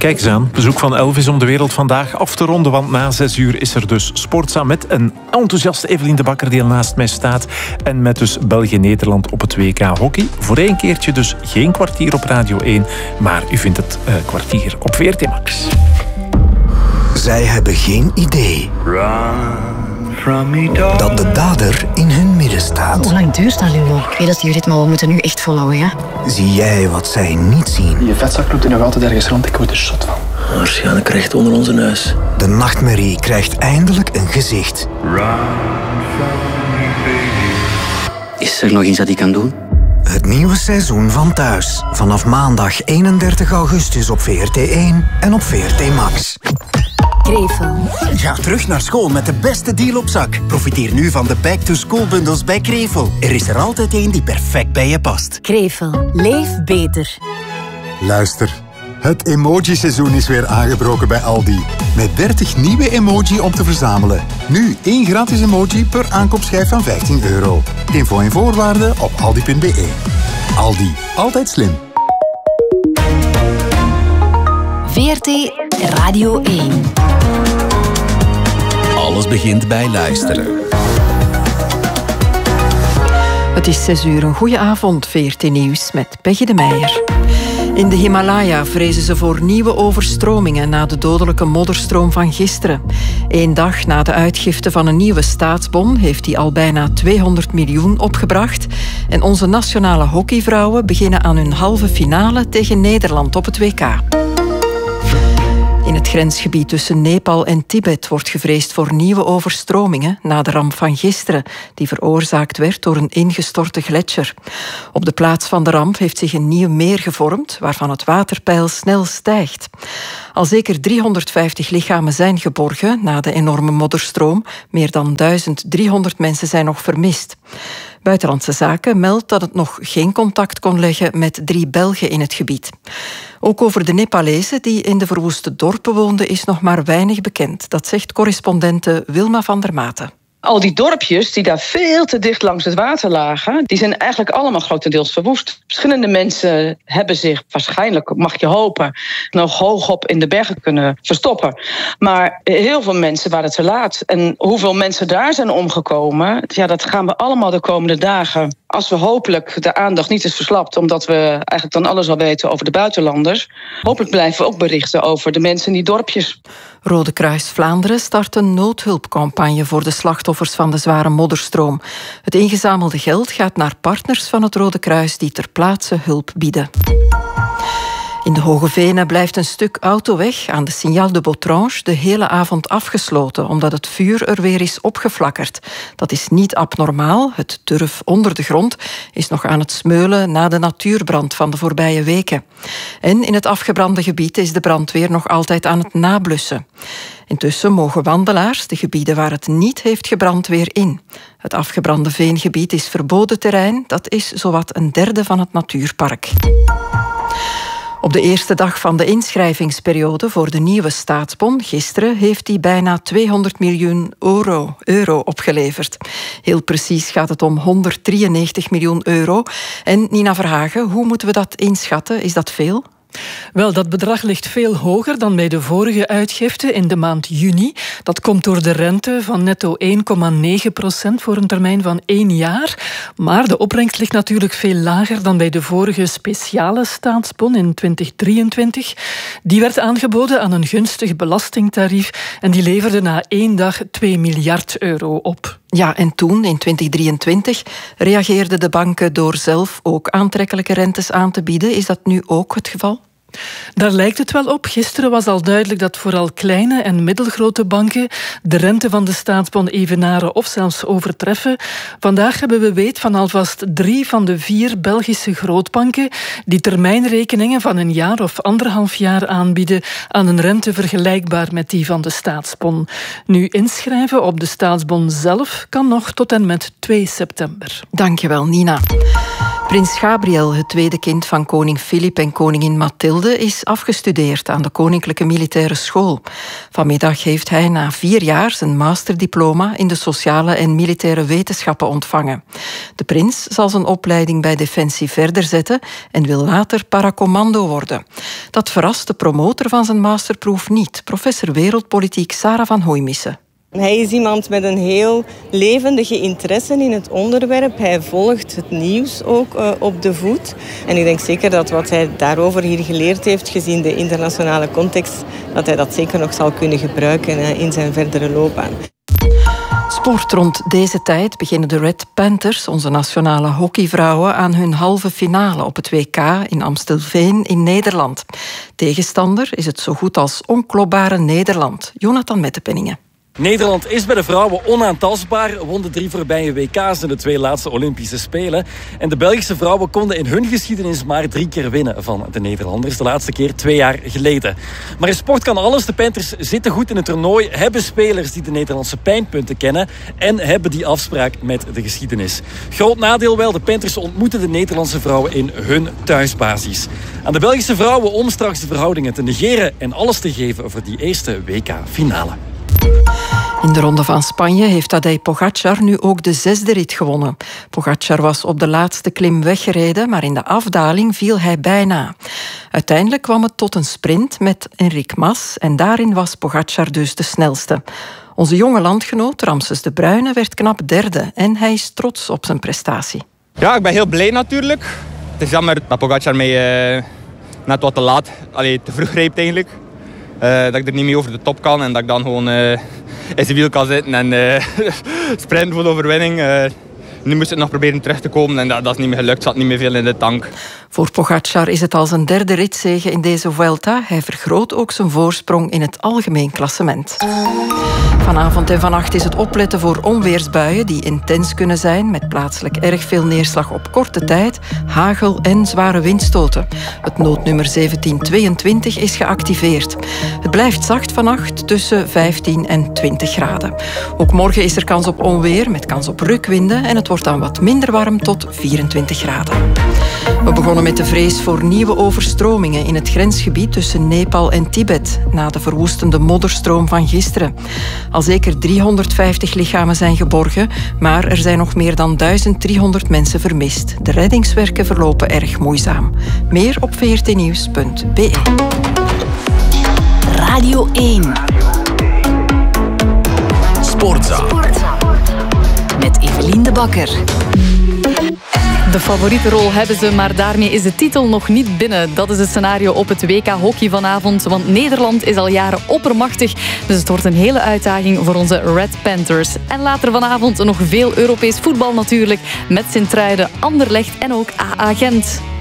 Kijk eens aan, bezoek van Elvis om de wereld vandaag af te ronden, want na 6 uur is er dus Sportza met een enthousiaste Evelien de Bakker die al naast mij staat en met dus België-Nederland op het WK hockey. Voor één keertje dus geen kwartier op Radio 1, maar u vindt het kwartier op VRT Max. Zij hebben geen idee dat de dader in hun midden staat. Hoe lang duurt dat nu nog? Ik weet dat jullie dit, maar we moeten nu echt volhouden, ja? Zie jij wat zij niet zien? Je vetzak loopt er nog altijd ergens rond, ik word er shot van. Waarschijnlijk recht onder onze neus. De nachtmerrie krijgt eindelijk een gezicht. Is er nog iets dat ik kan doen? Het nieuwe seizoen van Thuis. Vanaf maandag 31 augustus op VRT1 en op VRT Max. Krevel. Ga terug naar school met de beste deal op zak. Profiteer nu van de back-to-school-bundels bij Krevel. Er is er altijd één die perfect bij je past. Krevel. Leef beter. Luister. Het emoji-seizoen is weer aangebroken bij Aldi. Met 30 nieuwe emoji om te verzamelen. Nu 1 gratis emoji per aankoopschijf van €15. Info en voorwaarden op aldi.be. Aldi. Altijd slim. VRT Radio 1. Alles begint bij luisteren. Het is 6 uur. Een goede avond, VRT Nieuws met Peggy de Meijer. In de Himalaya vrezen ze voor nieuwe overstromingen na de dodelijke modderstroom van gisteren. 1 dag na de uitgifte van een nieuwe staatsbon heeft die al bijna 200 miljoen opgebracht. En onze nationale hockeyvrouwen beginnen aan hun halve finale tegen Nederland op het WK. In het grensgebied tussen Nepal en Tibet wordt gevreesd voor nieuwe overstromingen na de ramp van gisteren, die veroorzaakt werd door een ingestorte gletsjer. Op de plaats van de ramp heeft zich een nieuw meer gevormd, waarvan het waterpeil snel stijgt. Al zeker 350 lichamen zijn geborgen na de enorme modderstroom. Meer dan 1300 mensen zijn nog vermist. Buitenlandse Zaken meldt dat het nog geen contact kon leggen met 3 Belgen in het gebied. Ook over de Nepalezen die in de verwoeste dorpen woonden is nog maar weinig bekend. Dat zegt correspondente Wilma van der Maten. Al die dorpjes die daar veel te dicht langs het water lagen, die zijn eigenlijk allemaal grotendeels verwoest. Verschillende mensen hebben zich waarschijnlijk, mag je hopen, nog hoogop in de bergen kunnen verstoppen. Maar heel veel mensen waren te laat. En hoeveel mensen daar zijn omgekomen, ja, dat gaan we allemaal de komende dagen, als we hopelijk de aandacht niet is verslapt, omdat we eigenlijk dan alles al weten over de buitenlanders, hopelijk blijven we ook berichten over de mensen in die dorpjes. Rode Kruis Vlaanderen start een noodhulpcampagne voor de slachtoffers van de zware modderstroom. Het ingezamelde geld gaat naar partners van het Rode Kruis die ter plaatse hulp bieden. In de Hoge Venen blijft een stuk autoweg aan de Signal de Botrange de hele avond afgesloten, omdat het vuur er weer is opgeflakkerd. Dat is niet abnormaal. Het turf onder de grond is nog aan het smeulen na de natuurbrand van de voorbije weken. En in het afgebrande gebied is de brandweer nog altijd aan het nablussen. Intussen mogen wandelaars de gebieden waar het niet heeft gebrand weer in. Het afgebrande veengebied is verboden terrein. Dat is zowat een derde van het natuurpark. Op de eerste dag van de inschrijvingsperiode voor de nieuwe staatsbon gisteren heeft die bijna 200 miljoen euro opgeleverd. Heel precies gaat het om 193 miljoen euro. En Nina Verhagen, hoe moeten we dat inschatten? Is dat veel? Wel, dat bedrag ligt veel hoger dan bij de vorige uitgifte in de maand juni. Dat komt door de rente van netto 1,9% voor een termijn van 1 jaar. Maar de opbrengst ligt natuurlijk veel lager dan bij de vorige speciale staatsbon in 2023. Die werd aangeboden aan een gunstig belastingtarief en die leverde na 1 dag 2 miljard euro op. Ja, en toen, in 2023, reageerden de banken door zelf ook aantrekkelijke rentes aan te bieden. Is dat nu ook het geval? Daar lijkt het wel op. Gisteren was al duidelijk dat vooral kleine en middelgrote banken de rente van de staatsbon evenaren of zelfs overtreffen. Vandaag hebben we weet van alvast 3 van de 4 Belgische grootbanken die termijnrekeningen van 1 jaar of 1,5 jaar aanbieden aan een rente vergelijkbaar met die van de staatsbon. Nu inschrijven op de staatsbon zelf kan nog tot en met 2 september. Dankjewel, Nina. Prins Gabriel, het tweede kind van koning Filip en koningin Mathilde, is afgestudeerd aan de Koninklijke Militaire School. Vanmiddag heeft hij na 4 jaar zijn masterdiploma in de sociale en militaire wetenschappen ontvangen. De prins zal zijn opleiding bij Defensie verder zetten en wil later paracommando worden. Dat verrast de promotor van zijn masterproef niet, professor wereldpolitiek Sarah van Hooimissen. Hij is iemand met een heel levendige interesse in het onderwerp. Hij volgt het nieuws ook op de voet. En ik denk zeker dat wat hij daarover hier geleerd heeft, gezien de internationale context, dat hij dat zeker nog zal kunnen gebruiken in zijn verdere loopbaan. Sport. Rond deze tijd beginnen de Red Panthers, onze nationale hockeyvrouwen, aan hun halve finale op het WK in Amstelveen in Nederland. Tegenstander is het zo goed als onklopbare Nederland. Jonathan Mettepenningen. Nederland is bij de vrouwen onaantastbaar, won de 3 voorbije WK's en de 2 laatste Olympische Spelen. En de Belgische vrouwen konden in hun geschiedenis maar 3 keer winnen van de Nederlanders. De laatste keer 2 jaar geleden. Maar in sport kan alles. De Panthers zitten goed in het toernooi, hebben spelers die de Nederlandse pijnpunten kennen en hebben die afspraak met de geschiedenis. Groot nadeel wel, de Panthers ontmoeten de Nederlandse vrouwen in hun thuisbasis. Aan de Belgische vrouwen om straks de verhoudingen te negeren en alles te geven voor die eerste WK-finale. In de Ronde van Spanje heeft Tadej Pogačar nu ook de 6e rit gewonnen. Pogačar was op de laatste klim weggereden, maar in de afdaling viel hij bijna. Uiteindelijk kwam het tot een sprint met Enric Mas en daarin was Pogačar dus de snelste. Onze jonge landgenoot Ramses de Bruyne werd knap 3e en hij is trots op zijn prestatie. Ja, ik ben heel blij natuurlijk. Het is jammer dat Pogačar mij net wat te laat, te vroeg greep eigenlijk. Dat ik er niet mee over de top kan en dat ik dan gewoon in zijn wiel kan zitten en sprinten voor de overwinning. Nu moest het nog proberen terug te komen en dat is niet meer gelukt. Zat niet meer veel in de tank. Voor Pogačar is het als een 3e ritzege in deze Vuelta. Hij vergroot ook zijn voorsprong in het algemeen klassement. Vanavond en vannacht is het opletten voor onweersbuien die intens kunnen zijn, met plaatselijk erg veel neerslag op korte tijd, hagel en zware windstoten. Het noodnummer 1722 is geactiveerd. Het blijft zacht vannacht tussen 15 en 20 graden. Ook morgen is er kans op onweer met kans op rukwinden en het wordt dan wat minder warm tot 24 graden. We begonnen met de vrees voor nieuwe overstromingen in het grensgebied tussen Nepal en Tibet na de verwoestende modderstroom van gisteren. Al zeker 350 lichamen zijn geborgen, maar er zijn nog meer dan 1300 mensen vermist. De reddingswerken verlopen erg moeizaam. Meer op vrtnieuws.be. Radio 1. Sportza. Met Evelien de Bakker. De favoriete rol hebben ze, maar daarmee is de titel nog niet binnen. Dat is het scenario op het WK hockey vanavond. Want Nederland is al jaren oppermachtig. Dus het wordt een hele uitdaging voor onze Red Panthers. En later vanavond nog veel Europees voetbal natuurlijk. Met Sint-Truiden, Anderlecht en ook AA Gent.